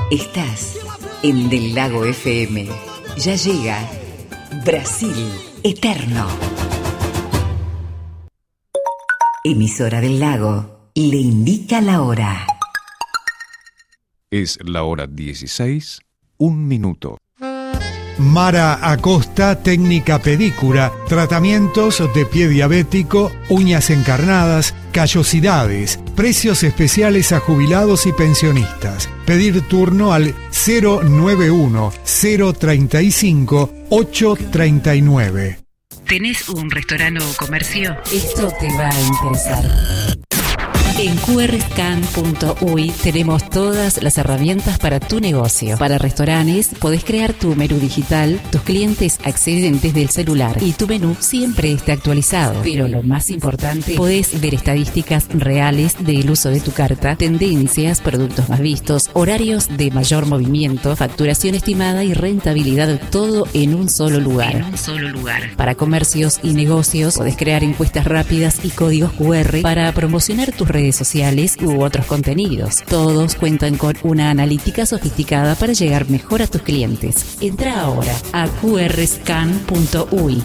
Estás en Del Lago FM. Ya llega Brasil Eterno. Emisora del Lago le indica la hora. Es la hora 16, 1 minuto. Mara Acosta, técnica pedicura, tratamientos de pie diabético, uñas encarnadas, callosidades, precios especiales a jubilados y pensionistas. Pedir turno al 091-035-839. ¿Tenés un restaurante o comercio? Esto te va a interesar. En qrscan.uy tenemos todas las herramientas para tu negocio. Para restaurantes, podés crear tu menú digital, tus clientes acceden desde el celular y tu menú siempre está actualizado. Pero lo más importante, podés ver estadísticas reales del uso de tu carta, tendencias, productos más vistos, horarios de mayor movimiento, facturación estimada y rentabilidad, todo en un solo lugar. Para comercios y negocios, podés crear encuestas rápidas y códigos QR para promocionar tus redes sociales u otros contenidos. Todos cuentan con una analítica sofisticada para llegar mejor a tus clientes. Entra ahora a qrscan.uy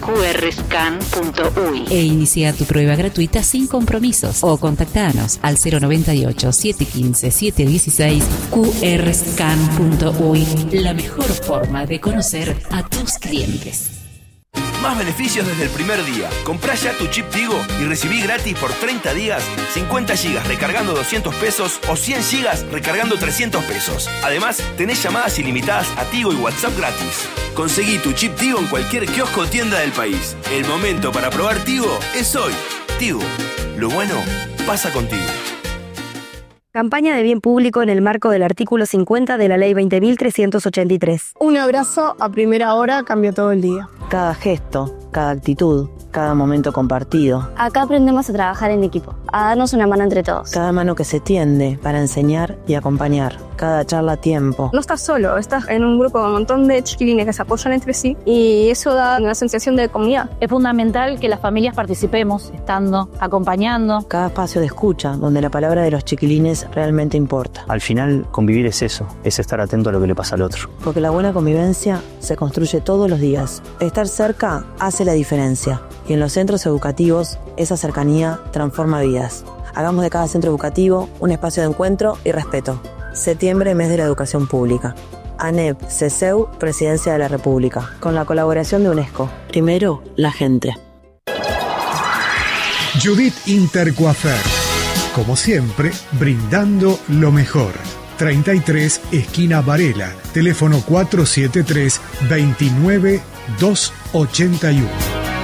e inicia tu prueba gratuita sin compromisos o contactanos al 098-715-716. qrscan.uy, la mejor forma de conocer a tus clientes. Más beneficios desde el primer día. Comprá ya tu chip Tigo y recibí gratis por 30 días 50 gigas recargando 200 pesos o 100 gigas recargando 300 pesos. Además, tenés llamadas ilimitadas a Tigo y WhatsApp gratis. Conseguí tu chip Tigo en cualquier kiosco o tienda del país. El momento para probar Tigo es hoy. Tigo, lo bueno pasa contigo. Campaña de bien público en el marco del artículo 50 de la Ley 20.383. Un abrazo a primera hora cambia todo el día. Cada gesto, cada actitud, cada momento compartido. Acá aprendemos a trabajar en equipo, a darnos una mano entre todos. Cada mano que se tiende para enseñar y acompañar. Cada charla a tiempo. No estás solo, estás en un grupo con un montón de chiquilines que se apoyan entre sí y eso da una sensación de comunidad. Es fundamental que las familias participemos, estando, acompañando. Cada espacio de escucha, donde la palabra de los chiquilines realmente importa. Al final, convivir es eso, es estar atento a lo que le pasa al otro. Porque la buena convivencia se construye todos los días. Estar cerca hace la diferencia. Y en los centros educativos, esa cercanía transforma vidas. Hagamos de cada centro educativo un espacio de encuentro y respeto. Septiembre, mes de la educación pública. ANEP, CESEU, Presidencia de la República. Con la colaboración de UNESCO. Primero, la gente. Judith Intercoafer. Como siempre, brindando lo mejor. 33, esquina Varela. Teléfono 473-29-281.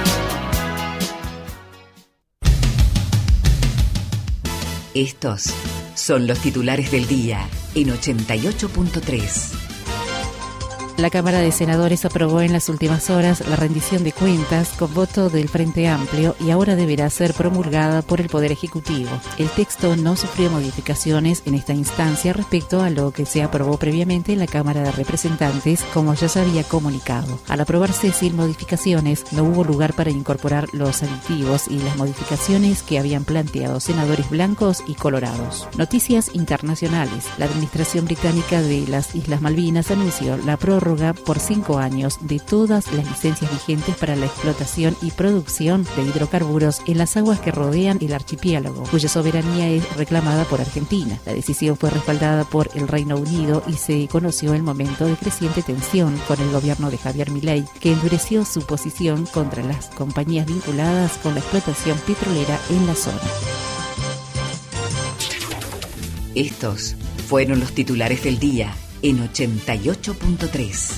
Estos son los titulares del día en 88.3. La Cámara de Senadores aprobó en las últimas horas la rendición de cuentas con voto del Frente Amplio y ahora deberá ser promulgada por el Poder Ejecutivo. El texto no sufrió modificaciones en esta instancia respecto a lo que se aprobó previamente en la Cámara de Representantes, como ya se había comunicado. Al aprobarse sin modificaciones, no hubo lugar para incorporar los aditivos y las modificaciones que habían planteado senadores blancos y colorados. Noticias internacionales. La Administración Británica de las Islas Malvinas anunció la prórroga por 5 años de todas las licencias vigentes para la explotación y producción de hidrocarburos en las aguas que rodean el archipiélago, cuya soberanía es reclamada por Argentina. La decisión fue respaldada por el Reino Unido y se conoció en momento de creciente tensión con el gobierno de Javier Milei, que endureció su posición contra las compañías vinculadas con la explotación petrolera en la zona. Estos fueron los titulares del día en 88.3.